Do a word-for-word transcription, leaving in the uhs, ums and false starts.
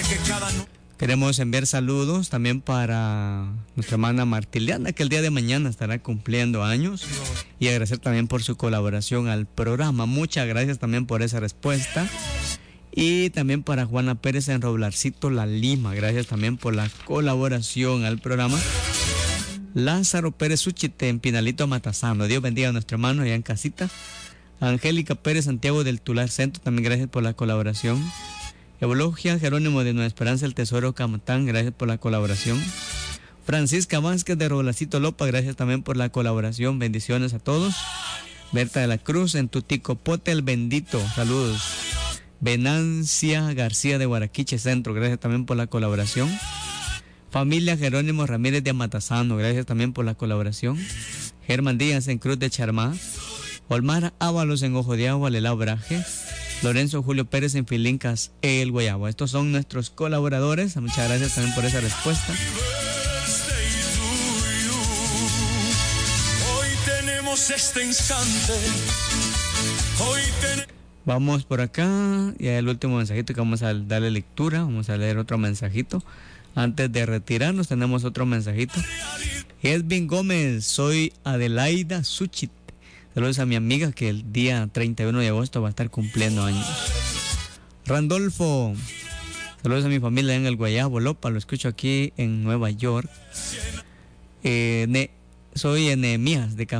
que cada... Queremos enviar saludos también para nuestra hermana Martiliana, que el día de mañana estará cumpliendo años, y agradecer también por su colaboración al programa. Muchas gracias también por esa respuesta. Y también para Juana Pérez en Roblarcito, La Lima, gracias también por la colaboración al programa. Lázaro Pérez Uchite en Pinalito Matazano, Dios bendiga a nuestro hermano allá en casita. Angélica Pérez Santiago del Tular Centro, también gracias por la colaboración. Eulogia Jerónimo de Nueva Esperanza el Tesoro Camatán, gracias por la colaboración. Francisca Vázquez de Roblacito Lopa, gracias también por la colaboración, bendiciones a todos. Berta de la Cruz en Tuticopote el Bendito, saludos. Venancia García de Guaraquiche Centro, gracias también por la colaboración. Familia Jerónimo Ramírez de Amatazano, gracias también por la colaboración. Germán Díaz en Cruz de Charmá. Olmar Ábalos en Ojo de Agua, Lelao Braje. Lorenzo Julio Pérez en Filincas, El Guayabo. Estos son nuestros colaboradores. Muchas gracias también por esa respuesta. Hoy tenemos este instante. Hoy ten... Vamos por acá. Y el último mensajito que vamos a darle lectura. Vamos a leer otro mensajito. Antes de retirarnos tenemos otro mensajito. Edwin Gómez, soy Adelaida Suchit. Saludos a mi amiga que el día treinta y uno de agosto va a estar cumpliendo años. Randolfo, saludos a mi familia en el Guayabo, Lopa, lo escucho aquí en Nueva York. Eh, ne, soy Nehemías de